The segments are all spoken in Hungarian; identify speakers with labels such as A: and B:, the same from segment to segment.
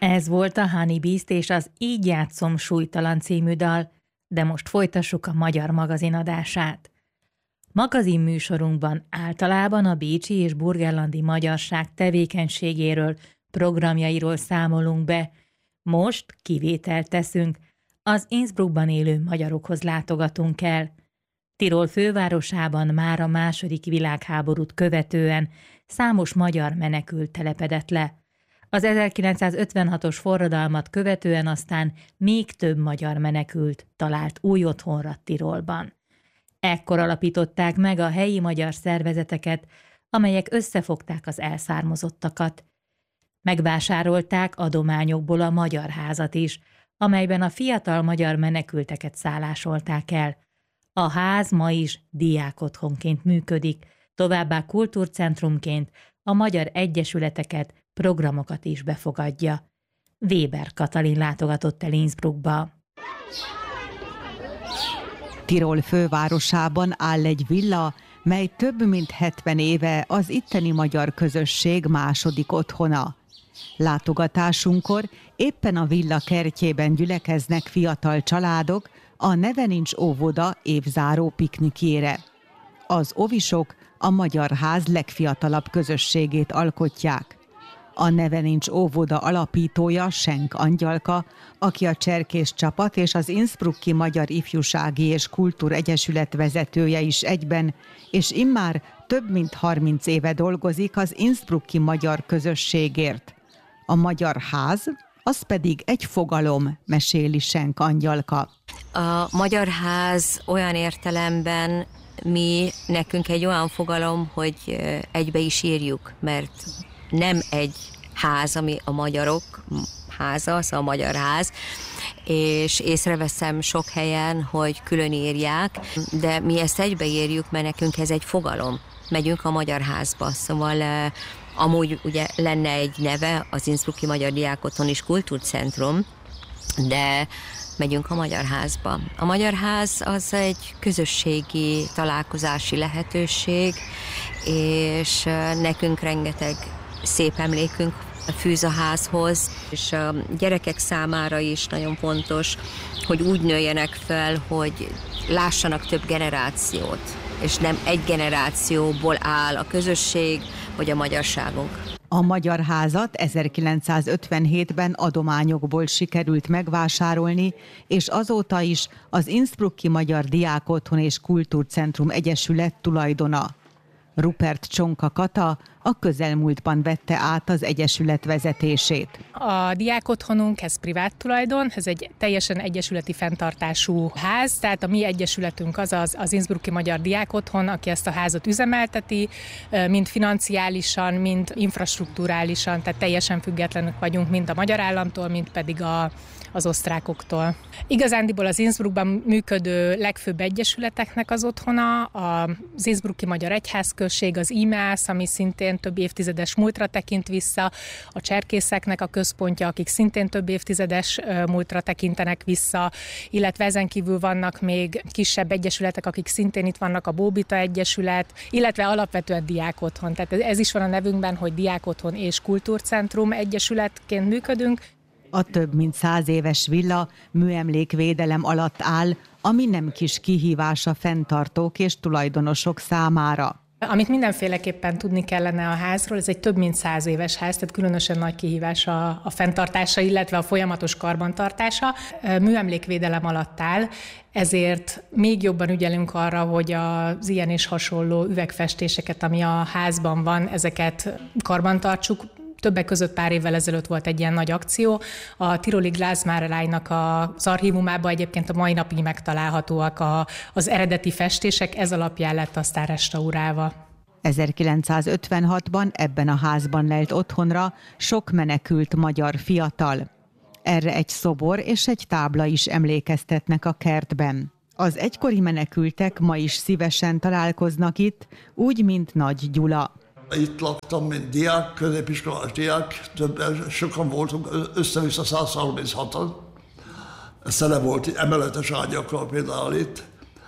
A: Ez volt a Honey Beast és az Így játszom súlytalan című dal, de most folytassuk a Magyar Magazin adását. Magazinműsorunkban általában a bécsi és burgenlandi magyarság tevékenységéről, programjairól számolunk be. Most kivételt teszünk, az Innsbruckban élő magyarokhoz látogatunk el. Tirol fővárosában már a II. Világháborút követően számos magyar menekült telepedett le. Az 1956-os forradalmat követően aztán még több magyar menekült talált új otthonra Tirolban. Ekkor alapították meg a helyi magyar szervezeteket, amelyek összefogták az elszármazottakat. Megvásárolták adományokból a Magyar Házat is, amelyben a fiatal magyar menekülteket szállásolták el. A ház ma is diákotthonként működik, továbbá kultúrcentrumként a magyar egyesületeket, programokat is befogadja. Weber Katalin látogatott el Innsbruckba.
B: Tirol fővárosában áll egy villa, mely több mint 70 éve az itteni magyar közösség második otthona. Látogatásunkkor éppen a villa kertjében gyülekeznek fiatal családok a Neve nincs óvoda évzáró piknikjére. Az ovisok a Magyar Ház legfiatalabb közösségét alkotják. A Neve nincs óvoda alapítója Schenk Angyalka, aki a cserkész csapat és az Innsbrucki Magyar Ifjúsági és Kultúregyesület vezetője is egyben, és immár több mint 30 éve dolgozik az Innsbrucki magyar közösségért. A Magyar Ház, az pedig egy fogalom, meséli Schenk Angyalka.
C: A Magyar Ház olyan értelemben nekünk egy olyan fogalom, hogy egybe is írjuk, mert nem egy ház, ami a magyarok háza, az a Magyar Ház, és észreveszem sok helyen, hogy külön írják, de mi ezt egybeírjuk, mert nekünk ez egy fogalom. Megyünk a Magyar Házba, szóval amúgy ugye lenne egy neve, az Innsbrucki Magyar Diákotthon és Kultúrcentrum, de megyünk a Magyar Házba. A Magyar Ház az egy közösségi találkozási lehetőség, és nekünk rengeteg szép emlékünk fűz a házhoz, és a gyerekek számára is nagyon fontos, hogy úgy nőjenek fel, hogy lássanak több generációt, és nem egy generációból áll a közösség vagy a magyarságunk.
B: A Magyar Házat 1957-ben adományokból sikerült megvásárolni, és azóta is az Innsbrucki Magyar Diákotthon és Kultúrcentrum Egyesület tulajdona. Rupert Csonka Kata a közelmúltban vette át az egyesület vezetését.
D: A diákotthonunk, ez privát tulajdon, ez egy teljesen egyesületi fenntartású ház, tehát a mi egyesületünk az Innsbrucki Magyar Diákotthon, aki ezt a házat üzemelteti, mind financiálisan, mind infrastrukturálisan, tehát teljesen függetlenek vagyunk mind a magyar államtól, mind pedig az osztrákoktól. Igazándiból az Innsbruckban működő legfőbb egyesületeknek az otthona, az Innsbrucki Magyar Egyházközség, az IMEASZ, ami szintén több évtizedes múltra tekint vissza, a cserkészeknek a központja, akik szintén több évtizedes múltra tekintenek vissza, illetve ezen kívül vannak még kisebb egyesületek, akik szintén itt vannak, a Bóbita Egyesület, illetve alapvetően Diákotthon. Tehát ez is van a nevünkben, hogy Diákotthon és Kultúrcentrum Egyesületként működünk.
B: A több mint 100 éves villa műemlékvédelem alatt áll, ami nem kis kihívás a fenntartók és tulajdonosok számára.
D: Amit mindenféleképpen tudni kellene a házról, ez egy több mint 100 éves ház, tehát különösen nagy kihívás a fenntartása, illetve a folyamatos karbantartása. Műemlékvédelem alatt áll, ezért még jobban ügyelünk arra, hogy az ilyen és hasonló üvegfestéseket, ami a házban van, ezeket karbantartsuk. Többek között pár évvel ezelőtt volt egy ilyen nagy akció. A Tiroli Glasmalerei-nak az archívumában egyébként a mai napig megtalálhatóak az eredeti festések, ez alapján lett aztán restaurálva.
B: 1956-ban ebben a házban lelt otthonra sok menekült magyar fiatal. Erre egy szobor és egy tábla is emlékeztetnek a kertben. Az egykori menekültek ma is szívesen találkoznak itt, úgy, mint Nagy Gyula.
E: Itt laktam, mint diák, középiskolás diák, sokan voltunk, össze-vissza 136-an. Szele volt emeletes ágyakkal például itt.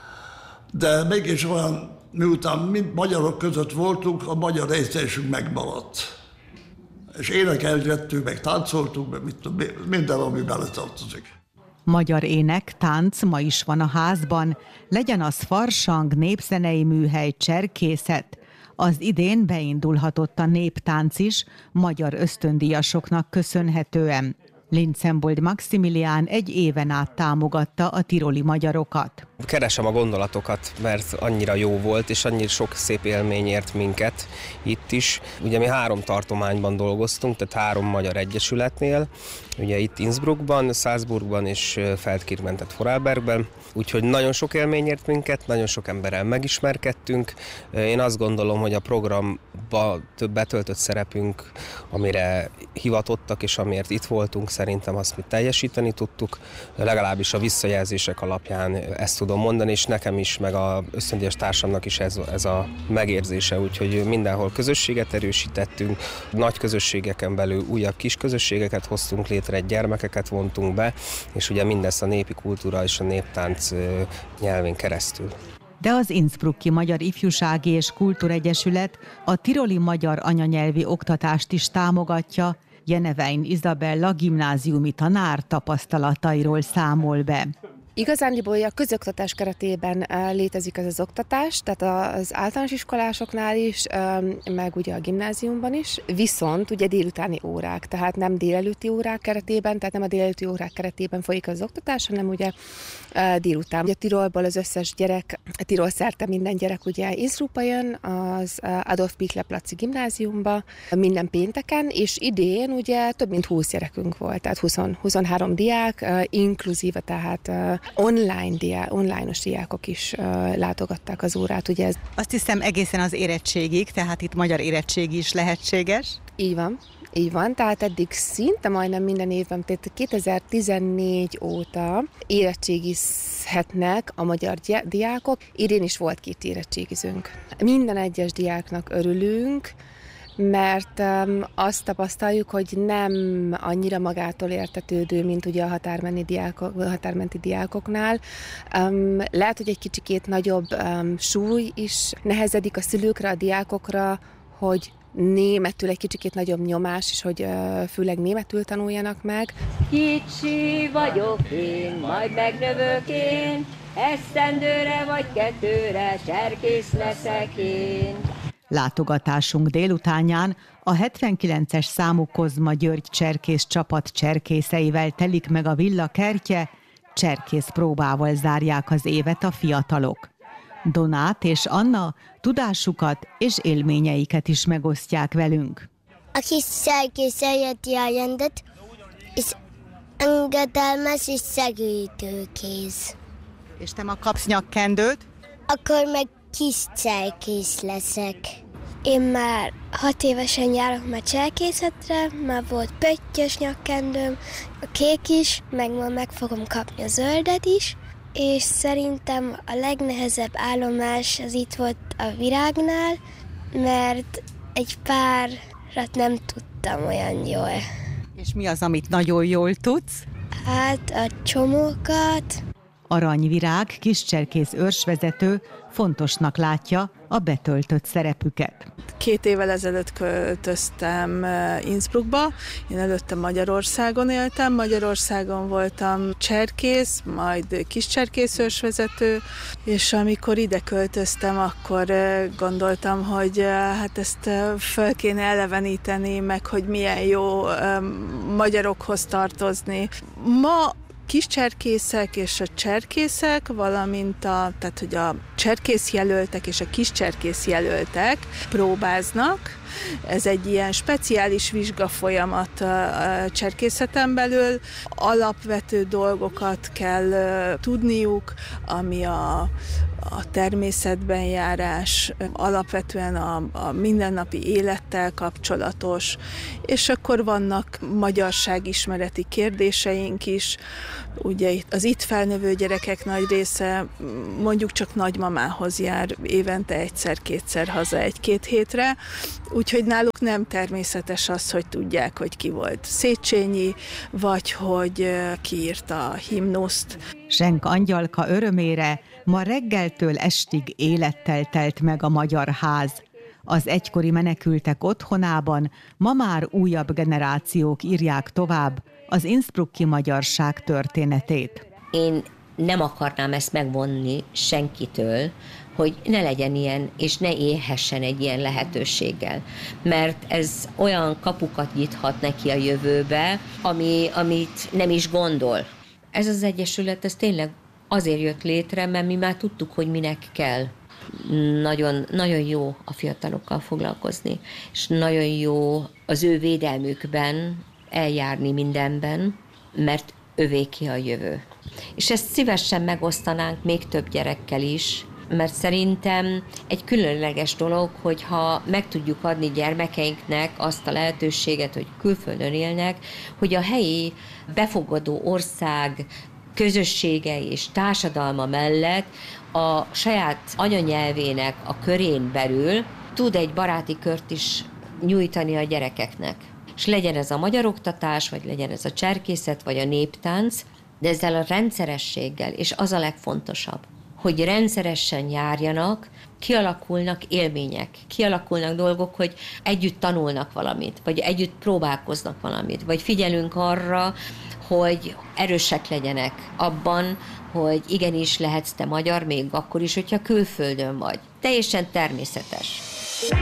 E: De mégis olyan, miután mind magyarok között voltunk, a magyar érzésünk megmaradt. És énekelgettünk, meg táncoltunk, meg minden, ami beletartozik.
B: Magyar ének, tánc ma is van a házban, legyen az farsang, népzenei műhely, cserkészet. Az idén beindulhatott a néptánc is, magyar ösztöndíjasoknak köszönhetően. Linczenbold Maximilián egy éven át támogatta a tiroli magyarokat.
F: Keresem a gondolatokat, mert annyira jó volt, és annyira sok szép élmény ért minket itt is. Ugye mi 3 tartományban dolgoztunk, tehát 3 magyar egyesületnél, ugye itt Innsbruckban, Salzburgban és Feldkirchben, tehát Vorarlbergben. Úgyhogy nagyon sok élmény ért minket, nagyon sok emberrel megismerkedtünk. Én azt gondolom, hogy a programba betöltött szerepünk, amire hivatottak és amiért itt voltunk, szerintem azt mi teljesíteni tudtuk. Legalábbis a visszajelzések alapján ezt tudom mondani, és nekem is, meg az ösztöndíjas társamnak is ez a megérzése, úgyhogy mindenhol közösséget erősítettünk, nagy közösségeken belül újabb kis közösségeket hoztunk létre, gyermekeket vontunk be, és ugye mindezt a népi kultúra és a néptánc nyelvén keresztül.
B: De az Innsbrucki Magyar Ifjúsági és Kultúregyesület a tiroli magyar anyanyelvi oktatást is támogatja. Jenevein Izabella gimnáziumi tanár tapasztalatairól számol be.
G: Igazándiból a közoktatás keretében létezik ez az oktatás, tehát az általános iskolásoknál is, meg ugye a gimnáziumban is, viszont ugye délutáni órák, tehát nem délelőtti órák keretében, tehát nem a délelőtti órák keretében folyik az oktatás, hanem ugye délután. Ugye Tirolból az összes gyerek, Tirol szerte minden gyerek ugye Innsbruckba jön, az Adolf Pichler Placi gimnáziumba minden pénteken, és idén ugye több mint 20 gyerekünk volt, tehát 23 diák, inkluzíve tehát online-os diákok is látogatták az órát. Ugye ez...
B: Azt hiszem egészen az érettségig, tehát itt magyar érettségi is lehetséges.
G: Így van, tehát eddig szinte majdnem minden évben, tehát 2014 óta érettségizhetnek a magyar diákok. Idén is volt 2 érettségizőnk. Minden egyes diáknak örülünk, mert azt tapasztaljuk, hogy nem annyira magától értetődő, mint ugye a határmenti diákoknál. Lehet, hogy egy kicsikét nagyobb súly is nehezedik a szülőkre, a diákokra, hogy németül egy kicsikét nagyobb nyomás, és hogy főleg németül tanuljanak meg.
H: Kicsi vagyok én, majd megnövök én, esztendőre vagy 2-re cserkész leszek én.
B: Látogatásunk délutánján a 79-es számú Kozma György cserkész csapat cserkészeivel telik meg a villa kertje, cserkész próbával zárják az évet a fiatalok. Donát és Anna tudásukat és élményeiket is megosztják velünk.
I: A kis cserkész szereti a rendet, és engedelmes és segítőkész.
B: És te ma kapsz nyakkendőt?
I: Akkor meg kis cserkész leszek. Én már 6 évesen járok már cserkészetre, már volt pöttyös nyakkendőm, a kék is, meg fogom kapni a zöldet is, és szerintem a legnehezebb állomás az itt volt a virágnál, mert egy párat nem tudtam olyan jól.
B: És mi az, amit nagyon jól tudsz?
I: Hát a csomókat.
B: Aranyvirág, kiscserkész őrsvezető fontosnak látja a betöltött szerepüket.
J: 2 évvel ezelőtt költöztem Innsbruckba, én előtte Magyarországon éltem, Magyarországon voltam cserkész, majd kiscserkész őrsvezető, és amikor ide költöztem, akkor gondoltam, hogy hát ezt föl kéne eleveníteni, meg hogy milyen jó magyarokhoz tartozni. Ma kiscserkészek és a cserkészek, valamint tehát, hogy a cserkészjelöltek és a kiscserkészjelöltek próbáznak. Ez egy ilyen speciális vizsgafolyamat a cserkészeten belül. Alapvető dolgokat kell tudniuk, ami a természetben járás, alapvetően a mindennapi élettel kapcsolatos, és akkor vannak magyarságismereti kérdéseink is. Ugye az itt felnövő gyerekek nagy része mondjuk csak nagymamához jár évente 1-2-szer haza 1-2 hétre, úgyhogy náluk nem természetes az, hogy tudják, hogy ki volt Széchenyi, vagy hogy ki írta a himnuszt.
B: Senk Angyalka örömére ma reggeltől estig élettel telt meg a magyar ház. Az egykori menekültek otthonában ma már újabb generációk írják tovább az innsbrucki magyarság történetét.
C: Én nem akarnám ezt megvonni senkitől, hogy ne legyen ilyen, és ne élhessen egy ilyen lehetőséggel. Mert ez olyan kapukat nyithat neki a jövőbe, amit nem is gondol. Ez az egyesület, ez tényleg azért jött létre, mert mi már tudtuk, hogy minek kell. Nagyon, nagyon jó a fiatalokkal foglalkozni, és nagyon jó az ő védelmükben eljárni mindenben, mert övéké a jövő. És ezt szívesen megosztanánk még több gyerekkel is, mert szerintem egy különleges dolog, hogyha meg tudjuk adni gyermekeinknek azt a lehetőséget, hogy külföldön élnek, hogy a helyi befogadó ország közössége és társadalma mellett a saját anyanyelvének a körén belül tud egy baráti kört is nyújtani a gyerekeknek. És legyen ez a magyar oktatás, vagy legyen ez a cserkészet, vagy a néptánc, de ezzel a rendszerességgel, és az a legfontosabb, hogy rendszeresen járjanak, kialakulnak élmények, kialakulnak dolgok, hogy együtt tanulnak valamit, vagy együtt próbálkoznak valamit, vagy figyelünk arra, hogy erősek legyenek abban, hogy igenis lehetsz te magyar, még akkor is, hogyha külföldön vagy. Teljesen természetes.